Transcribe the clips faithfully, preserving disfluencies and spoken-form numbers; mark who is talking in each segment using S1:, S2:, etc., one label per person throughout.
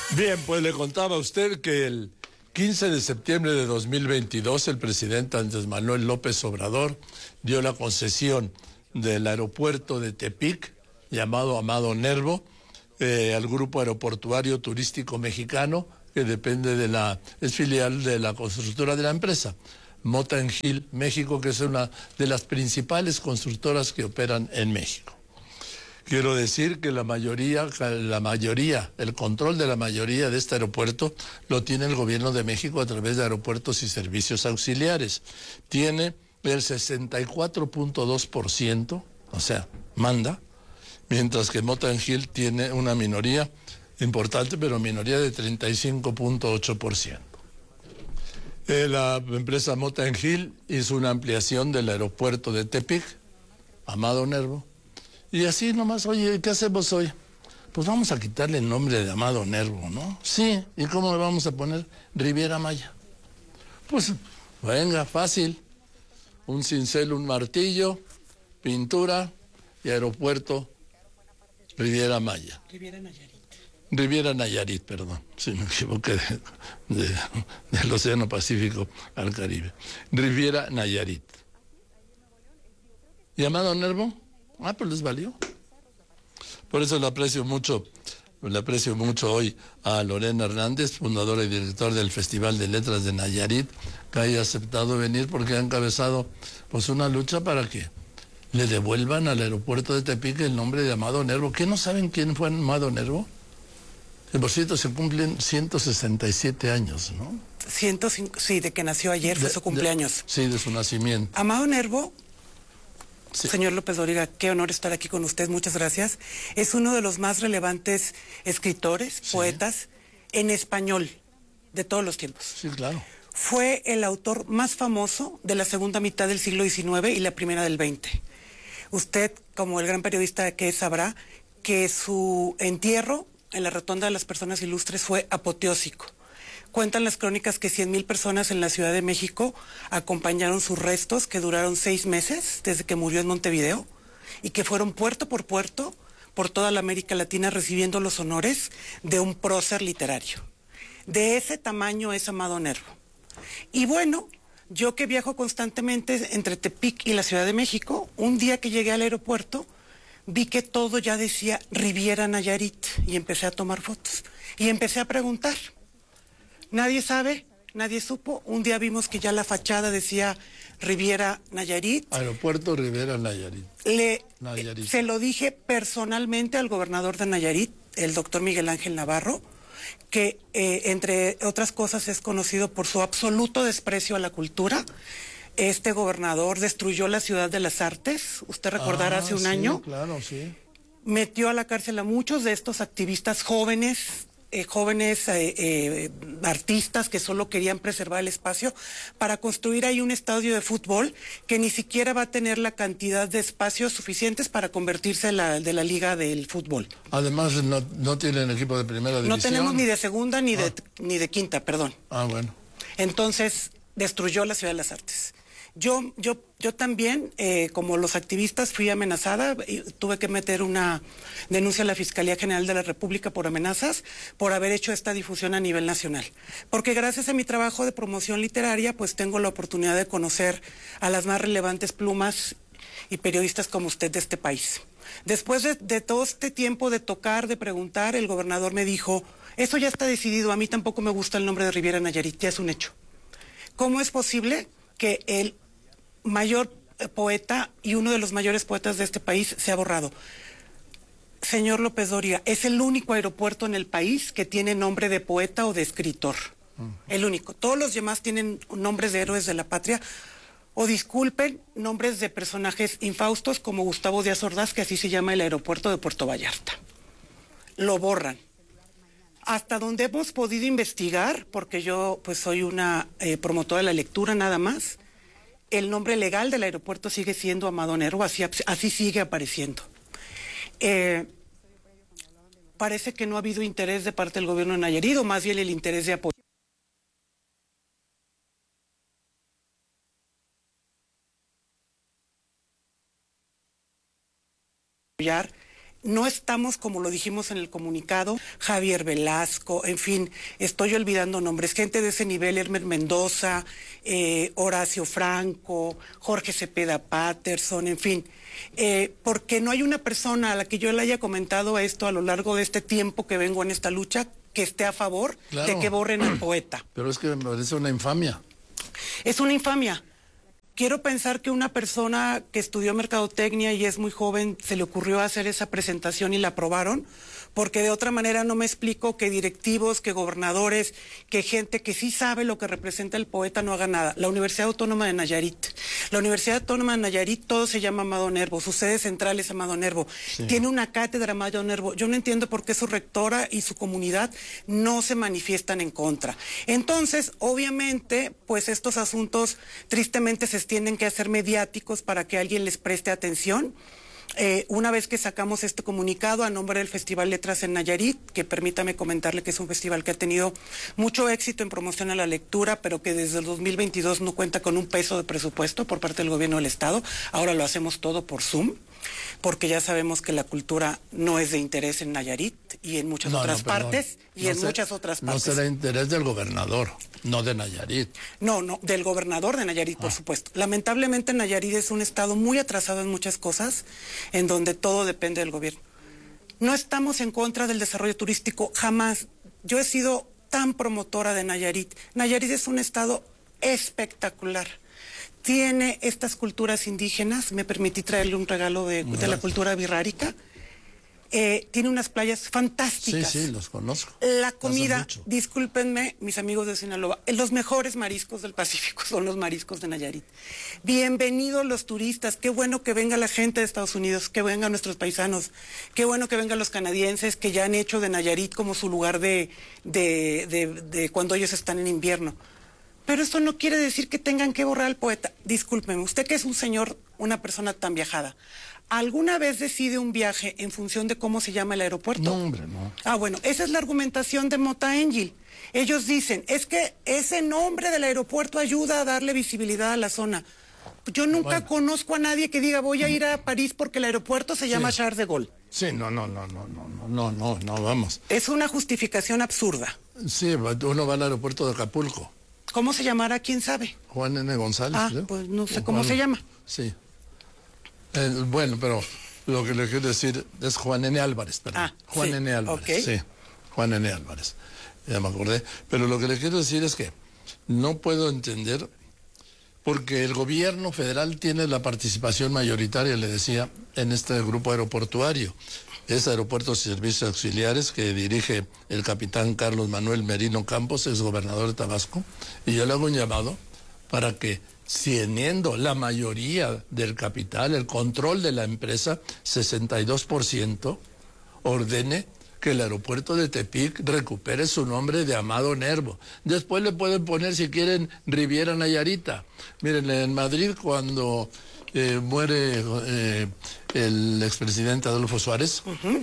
S1: Bien, pues le contaba a usted que el quince de septiembre de dos mil veintidós el presidente Andrés Manuel López Obrador dio la concesión del aeropuerto de Tepic, llamado Amado Nervo, eh, al Grupo Aeroportuario Turístico Mexicano, que depende de la, es filial de la constructora de la empresa, Mota Hill México, que es una de las principales constructoras que operan en México. Quiero decir que la mayoría, la mayoría, el control de la mayoría de este aeropuerto lo tiene el gobierno de México a través de Aeropuertos y Servicios Auxiliares. Tiene el sesenta y cuatro punto dos por ciento, o sea, manda, mientras que Mota Hill tiene una minoría importante, pero minoría de treinta y cinco punto ocho por ciento. Eh, la empresa Mota Hill hizo una ampliación del aeropuerto de Tepic, Amado Nervo, y así nomás, oye, ¿qué hacemos hoy? Pues vamos a quitarle el nombre de Amado Nervo, ¿no? Sí, ¿y cómo le vamos a poner? Riviera Maya. Pues, venga, fácil. Un cincel, un martillo, pintura y aeropuerto Riviera Maya.
S2: Riviera Nayarit.
S1: Riviera Nayarit, perdón, si me equivoqué de, de, del Océano Pacífico al Caribe. Riviera Nayarit. ¿Y Amado Nervo? Ah, pues les valió. Por eso le aprecio mucho, le aprecio mucho hoy a Lorena Hernández, fundadora y directora del Festival de Letras de Nayarit, que haya aceptado venir porque ha encabezado pues una lucha para que le devuelvan al aeropuerto de Tepic el nombre de Amado Nervo. ¿Qué no saben quién fue Amado Nervo? Que por cierto se cumplen ciento sesenta y siete años, ¿no?
S2: ciento cinco, sí, de que nació ayer, fue
S1: de,
S2: su cumpleaños.
S1: De, sí, de su nacimiento.
S2: Amado Nervo,
S1: sí.
S2: Señor López Dóriga, qué honor estar aquí con usted, muchas gracias. Es uno de los más relevantes escritores, sí. poetas, en español, de todos los tiempos.
S1: Sí, claro.
S2: Fue el autor más famoso de la segunda mitad del siglo diecinueve y la primera del veinte. Usted, como el gran periodista que es, sabrá que su entierro en la Rotonda de las Personas Ilustres fue apoteósico. Cuentan las crónicas que cien mil personas en la Ciudad de México acompañaron sus restos, que duraron seis meses desde que murió en Montevideo, y que fueron puerto por puerto por toda la América Latina recibiendo los honores de un prócer literario. De ese tamaño es Amado Nervo. Y bueno, yo que viajo constantemente entre Tepic y la Ciudad de México, un día que llegué al aeropuerto, vi que todo ya decía Riviera Nayarit y empecé a tomar fotos y empecé a preguntar. Nadie sabe, nadie supo. Un día vimos que ya la fachada decía Riviera Nayarit.
S1: Aeropuerto Riviera Nayarit.
S2: Le,
S1: Nayarit.
S2: Se lo dije personalmente al gobernador de Nayarit, el doctor Miguel Ángel Navarro, que eh, entre otras cosas es conocido por su absoluto desprecio a la cultura. Este gobernador destruyó la Ciudad de las Artes, usted recordará, ah, hace un
S1: sí,
S2: año.
S1: Claro, sí.
S2: Metió a la cárcel a muchos de estos activistas jóvenes, eh, jóvenes eh, eh, artistas que solo querían preservar el espacio para construir ahí un estadio de fútbol que ni siquiera va a tener la cantidad de espacios suficientes para convertirse en la, de la liga del fútbol.
S1: Además, no, no tienen equipo de primera división.
S2: No tenemos ni de segunda ni,
S1: ah.
S2: de, ni de quinta, perdón.
S1: Ah, bueno.
S2: Entonces, destruyó la Ciudad de las Artes. Yo, yo, yo también, eh, como los activistas, fui amenazada y tuve que meter una denuncia a la Fiscalía General de la República por amenazas, por haber hecho esta difusión a nivel nacional. Porque gracias a mi trabajo de promoción literaria, pues tengo la oportunidad de conocer a las más relevantes plumas y periodistas como usted de este país. Después de, de todo este tiempo de tocar, de preguntar, el gobernador me dijo, eso ya está decidido, a mí tampoco me gusta el nombre de Riviera Nayarit, ya es un hecho. ¿Cómo es posible que el mayor poeta y uno de los mayores poetas de este país se ha borrado? Señor López Dóriga, es el único aeropuerto en el país que tiene nombre de poeta o de escritor. Uh-huh. El único. Todos los demás tienen nombres de héroes de la patria, o disculpen, nombres de personajes infaustos como Gustavo Díaz Ordaz, que así se llama el aeropuerto de Puerto Vallarta. Lo borran. Hasta donde hemos podido investigar, porque yo pues soy una eh, promotora de la lectura nada más, el nombre legal del aeropuerto sigue siendo Amado Nervo, así, así sigue apareciendo. Eh, parece que no ha habido interés de parte del gobierno de Nayarit, o más bien el interés de apoyar no estamos, como lo dijimos en el comunicado, Javier Velasco, en fin, estoy olvidando nombres, gente de ese nivel, Hermes Mendoza, eh, Horacio Franco, Jorge Cepeda Patterson, en fin, eh, porque no hay una persona a la que yo le haya comentado esto a lo largo de este tiempo que vengo en esta lucha que esté a favor
S1: Claro.
S2: de que borren al poeta.
S1: Pero es que me parece una infamia.
S2: Es una infamia. Quiero pensar que una persona que estudió mercadotecnia y es muy joven se le ocurrió hacer esa presentación y la aprobaron, porque de otra manera no me explico que directivos, que gobernadores, que gente que sí sabe lo que representa el poeta no haga nada. La Universidad Autónoma de Nayarit. La Universidad Autónoma de Nayarit, todo se llama Amado Nervo, su sede central es Amado Nervo. Sí. Tiene una cátedra Amado Nervo. Yo no entiendo por qué su rectora y su comunidad no se manifiestan en contra. Entonces, obviamente, pues estos asuntos tristemente se tienen que hacer mediáticos para que alguien les preste atención. Eh, una vez que sacamos este comunicado a nombre del Festival Letras en Nayarit, que permítame comentarle que es un festival que ha tenido mucho éxito en promoción a la lectura, pero que desde el dos mil veintidós no cuenta con un peso de presupuesto por parte del gobierno del Estado. Ahora lo hacemos todo por Zoom, porque ya sabemos que la cultura no es de interés en Nayarit y en muchas
S1: no,
S2: otras
S1: no,
S2: partes, y
S1: no
S2: en
S1: se,
S2: muchas otras partes.
S1: No será interés del gobernador, no de Nayarit.
S2: No, no, del gobernador de Nayarit, por ah. supuesto. Lamentablemente Nayarit es un estado muy atrasado en muchas cosas, en donde todo depende del gobierno. No estamos en contra del desarrollo turístico, jamás. Yo he sido tan promotora de Nayarit. Nayarit es un estado espectacular. Tiene estas culturas indígenas, me permití traerle un regalo de, de la cultura birrárica. Eh, tiene unas playas fantásticas.
S1: Sí, sí, los conozco.
S2: La comida, discúlpenme, mis amigos de Sinaloa, los mejores mariscos del Pacífico son los mariscos de Nayarit. Bienvenidos los turistas, qué bueno que venga la gente de Estados Unidos, que vengan nuestros paisanos, qué bueno que vengan los canadienses que ya han hecho de Nayarit como su lugar de, de, de, de cuando ellos están en invierno. Pero esto no quiere decir que tengan que borrar al poeta. Discúlpeme, usted que es un señor, una persona tan viajada, ¿alguna vez decide un viaje en función de cómo se llama el aeropuerto?
S1: No, hombre, no.
S2: Ah, bueno, esa es la argumentación de Mota Angel. Ellos dicen, es que ese nombre del aeropuerto ayuda a darle visibilidad a la zona. Yo nunca bueno. conozco a nadie que diga, voy a ir a París porque el aeropuerto se llama sí. Charles de Gaulle.
S1: Sí, no, no, no, no, no, no, no, no, no, vamos.
S2: Es una justificación absurda.
S1: Sí, uno va al aeropuerto de Acapulco.
S2: ¿Cómo se llamará? ¿Quién sabe?
S1: Juan N. González,
S2: Ah,
S1: creo.
S2: pues no sé
S1: o
S2: cómo
S1: Juan...
S2: se llama.
S1: Sí. Eh, bueno, pero lo que le quiero decir es Juan N. Álvarez, perdón. Ah, Juan
S2: sí.
S1: N. Álvarez,
S2: okay.
S1: sí. Juan N. Álvarez. Ya me acordé. Pero lo que le quiero decir es que no puedo entender, porque el gobierno federal tiene la participación mayoritaria, le decía, en este grupo aeroportuario. Es Aeropuertos y Servicios Auxiliares, que dirige el capitán Carlos Manuel Merino Campos, ex gobernador de Tabasco, y yo le hago un llamado para que, teniendo la mayoría del capital, el control de la empresa, sesenta y dos por ciento, ordene que el aeropuerto de Tepic recupere su nombre de Amado Nervo. Después le pueden poner, si quieren, Riviera Nayarita. Miren, en Madrid, cuando eh, muere eh, el expresidente Adolfo Suárez, uh-huh.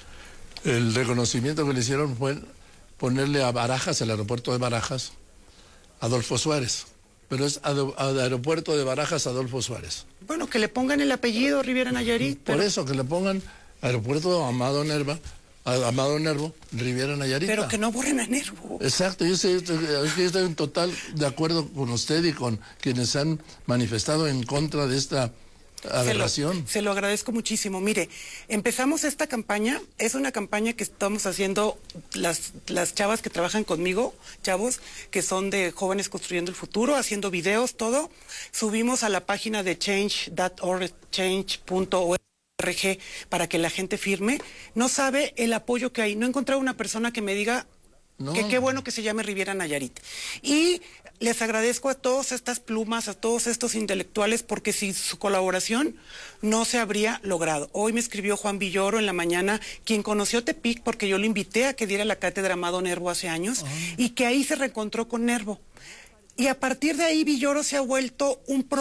S1: el reconocimiento que le hicieron fue ponerle a Barajas, el aeropuerto de Barajas, Adolfo Suárez. Pero es ad, ad aeropuerto de Barajas Adolfo Suárez.
S2: Bueno, que le pongan el apellido Riviera Nayarit.
S1: Por pero... eso, que le pongan aeropuerto Amado Nerva, Amado Nervo, Riviera Nayarita.
S2: Pero que no borren a Nervo.
S1: Exacto, yo estoy, yo estoy en total de acuerdo con usted y con quienes han manifestado en contra de esta aberración.
S2: Se lo, se lo agradezco muchísimo. Mire, empezamos esta campaña, es una campaña que estamos haciendo las, las chavas que trabajan conmigo, chavos, que son de Jóvenes Construyendo el Futuro, haciendo videos, todo. Subimos a la página de change punto org, change punto org, para que la gente firme. No sabe el apoyo que hay. No he encontrado una persona que me diga no. que qué bueno que se llame Riviera Nayarit. Y les agradezco a todas estas plumas, a todos estos intelectuales, porque sin su colaboración no se habría logrado. Hoy me escribió Juan Villoro en la mañana, quien conoció Tepic, porque yo lo invité a que diera la cátedra Amado Nervo hace años, uh-huh. y que ahí se reencontró con Nervo. Y a partir de ahí Villoro se ha vuelto un promotor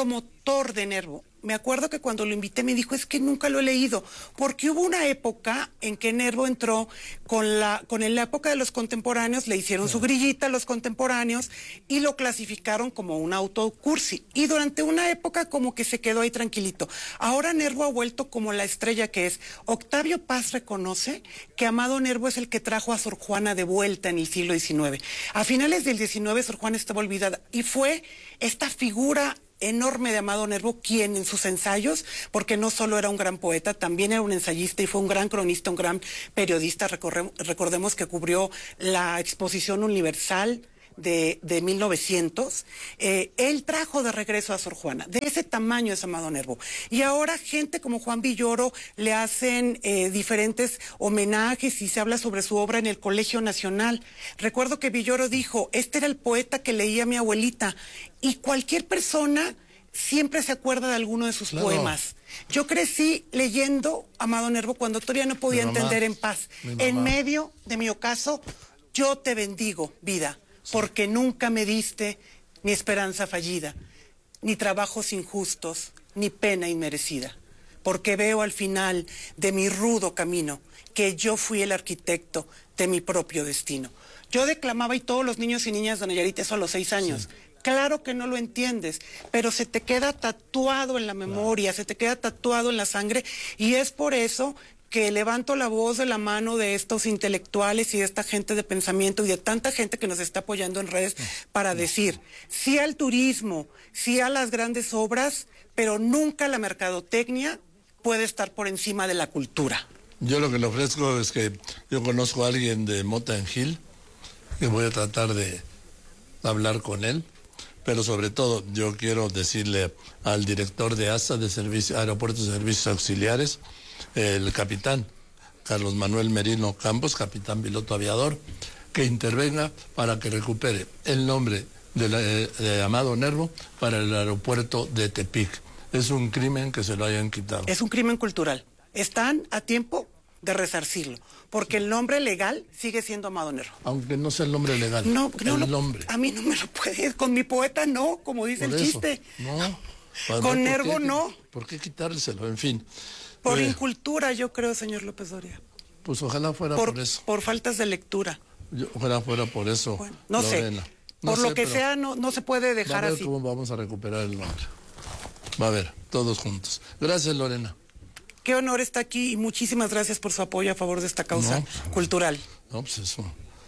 S2: autor de Nervo. Me acuerdo que cuando lo invité me dijo, es que nunca lo he leído, porque hubo una época en que Nervo entró con la, con la época de los contemporáneos, le hicieron su grillita a los contemporáneos y lo clasificaron como un autocursi. Y durante una época como que se quedó ahí tranquilito. Ahora Nervo ha vuelto como la estrella que es. Octavio Paz reconoce que Amado Nervo es el que trajo a Sor Juana de vuelta en el siglo diecinueve. A finales del diecinueve Sor Juana estaba olvidada y fue esta figura enorme de Amado Nervo, quien en sus ensayos, porque no solo era un gran poeta, también era un ensayista y fue un gran cronista, un gran periodista. Recorre, recordemos que cubrió la Exposición Universal de, de mil novecientos, eh, él trajo de regreso a Sor Juana. De ese tamaño es Amado Nervo. Y ahora gente como Juan Villoro le hacen eh, diferentes homenajes y se habla sobre su obra en el Colegio Nacional. Recuerdo que Villoro dijo, este era el poeta que leía mi abuelita, y cualquier persona siempre se acuerda de alguno de sus claro. poemas. Yo crecí leyendo Amado Nervo cuando todavía no podía mamá, entender en paz. En medio de mi ocaso, yo te bendigo, vida, porque nunca me diste ni esperanza fallida, ni trabajos injustos, ni pena inmerecida, porque veo al final de mi rudo camino que yo fui el arquitecto de mi propio destino. Yo declamaba y todos los niños y niñas de Nayarit eso a los seis años. Sí. Claro que no lo entiendes, pero se te queda tatuado en la memoria, claro. se te queda tatuado en la sangre, y es por eso que levanto la voz de la mano de estos intelectuales y de esta gente de pensamiento y de tanta gente que nos está apoyando en redes para decir sí al turismo, sí a las grandes obras, pero nunca la mercadotecnia puede estar por encima de la cultura.
S1: Yo lo que le ofrezco es que yo conozco a alguien de Mota en Gil, que voy a tratar de hablar con él, pero sobre todo yo quiero decirle al director de A S A, de Servicio, Aeropuertos de Servicios Auxiliares, el capitán Carlos Manuel Merino Campos, capitán piloto aviador, que intervenga para que recupere el nombre de, la, de Amado Nervo para el aeropuerto de Tepic. Es un crimen que se lo hayan quitado.
S2: Es un crimen cultural. Están a tiempo de resarcirlo, porque el nombre legal sigue siendo Amado Nervo.
S1: Aunque no sea el nombre legal.
S2: No, no,
S1: el
S2: no
S1: nombre.
S2: A mí no me lo puede, con mi poeta no, como dice
S1: Por
S2: el
S1: eso,
S2: chiste.
S1: No.
S2: Con Nervo
S1: qué,
S2: no.
S1: ¿Por qué quitárselo? En fin.
S2: Por
S1: eh,
S2: incultura, yo creo, señor López Dóriga.
S1: Pues ojalá fuera
S2: por,
S1: por eso.
S2: Por faltas de lectura.
S1: Yo, ojalá fuera por eso.
S2: Bueno, no
S1: Lorena.
S2: sé.
S1: No
S2: por
S1: sé,
S2: lo que sea, no, no se puede dejar
S1: va a ver
S2: así.
S1: cómo vamos a recuperar el nombre. Va a ver, todos juntos. Gracias, Lorena.
S2: Qué honor está aquí y muchísimas gracias por su apoyo a favor de esta causa no, cultural.
S1: No, pues eso.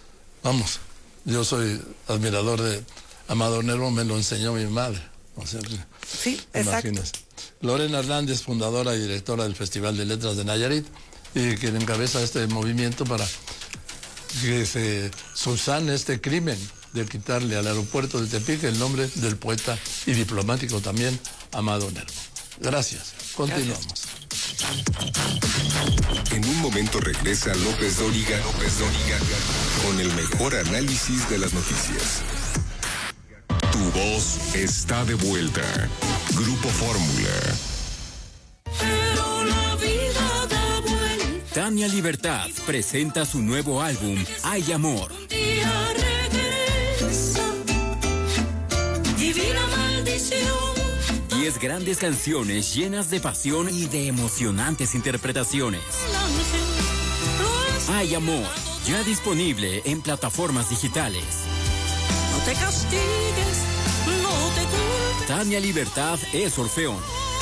S1: Vamos, yo soy admirador de Amado Nervo, me lo enseñó mi madre. O sea,
S2: sí, exacto.
S1: Imagínese. Lorena Hernández, fundadora y directora del Festival de Letras de Nayarit, y quien encabeza este movimiento para que se subsane este crimen de quitarle al aeropuerto de Tepic el nombre del poeta y diplomático también, Amado Nervo. Gracias. Continuamos. Gracias.
S3: En un momento regresa López Dóriga, López Dóriga, con el mejor análisis de las noticias. Tu voz está de vuelta. Grupo Fórmula.
S4: Pero la vida da vuelta.
S5: Tania Libertad presenta su nuevo álbum, Hay Amor.
S4: Un día regresa, divina maldición.
S5: Diez grandes canciones llenas de pasión y de emocionantes interpretaciones. Hay Amor, ya disponible en plataformas digitales.
S4: No te castigues, no te culpes.
S5: Tania Libertad es Orfeón.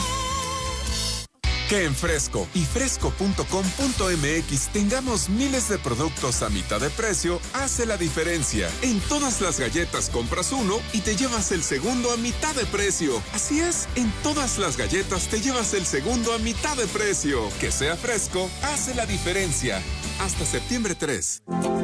S6: Que en Fresco y fresco punto com punto m x tengamos miles de productos a mitad de precio hace la diferencia. En todas las galletas compras uno y te llevas el segundo a mitad de precio. Así es, en todas las galletas te llevas el segundo a mitad de precio. Que sea Fresco hace la diferencia. Hasta septiembre tres.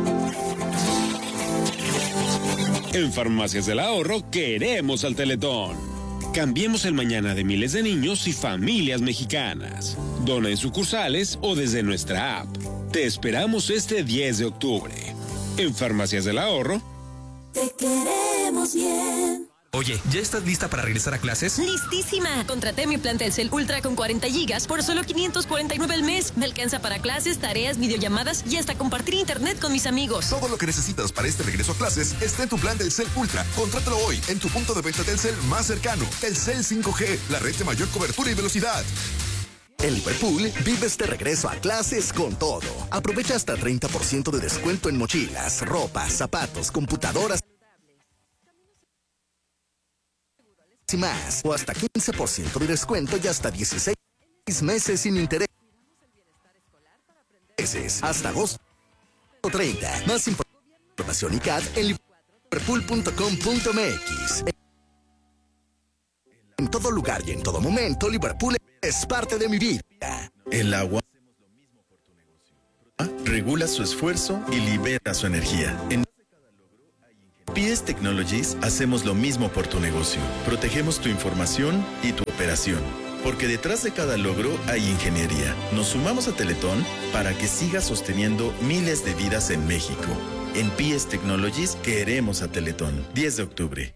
S7: En Farmacias del Ahorro queremos al Teletón. Cambiemos el mañana de miles de niños y familias mexicanas. Dona en sucursales o desde nuestra app. Te esperamos este diez de octubre. En Farmacias del Ahorro.
S4: Te queremos bien.
S8: Oye, ¿ya estás lista para regresar a clases?
S9: ¡Listísima! Contraté mi plan Telcel Ultra con cuarenta gigas por solo quinientos cuarenta y nueve al mes. Me alcanza para clases, tareas, videollamadas y hasta compartir internet con mis amigos.
S10: Todo lo que necesitas para este regreso a clases está en tu plan Telcel Ultra. Contrátalo hoy en tu punto de venta Telcel más cercano. Telcel cinco G, la red de mayor cobertura y velocidad.
S11: En Liverpool, vives de regreso a clases con todo. Aprovecha hasta treinta por ciento de descuento en mochilas, ropa, zapatos, computadoras y más. O hasta quince por ciento de descuento y hasta dieciséis meses sin intereses. Hasta agosto treinta. Más información y C A D en liverpool punto com punto m x. En todo lugar y en todo momento, Liverpool es parte de mi vida.
S12: El agua regula su esfuerzo y libera su energía. En P S Technologies hacemos lo mismo por tu negocio. Protegemos tu información y tu operación. Porque detrás de cada logro hay ingeniería. Nos sumamos a Teletón para que siga sosteniendo miles de vidas en México. En P S Technologies queremos a Teletón. diez de octubre.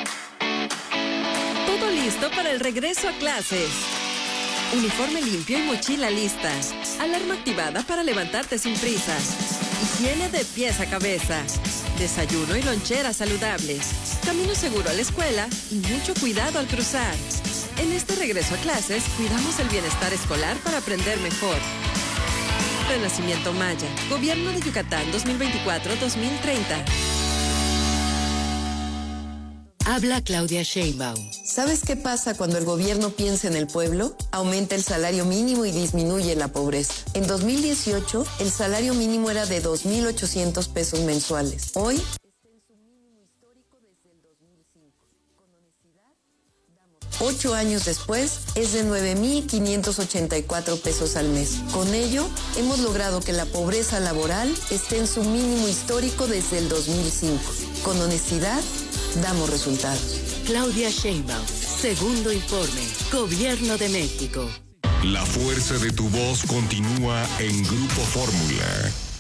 S13: Todo listo para el regreso a clases. Uniforme limpio y mochila lista. Alarma activada para levantarte sin prisas. Higiene de pies a cabeza. Desayuno y lonchera saludables. Camino seguro a la escuela y mucho cuidado al cruzar. En este regreso a clases, cuidamos el bienestar escolar para aprender mejor. Renacimiento Maya. Gobierno de Yucatán dos mil veinticuatro a dos mil treinta.
S14: Habla Claudia Sheinbaum.
S15: ¿Sabes qué pasa cuando el gobierno piensa en el pueblo? Aumenta el salario mínimo y disminuye la pobreza. En dos mil dieciocho, el salario mínimo era de dos mil ochocientos pesos mensuales. Hoy, ocho años después, es de nueve mil quinientos ochenta y cuatro pesos al mes. Con ello, hemos logrado que la pobreza laboral esté en su mínimo histórico desde el dos mil cinco. Con honestidad, damos resultados.
S14: Claudia Sheinbaum, segundo informe, Gobierno de México.
S3: La fuerza de tu voz continúa en Grupo Fórmula.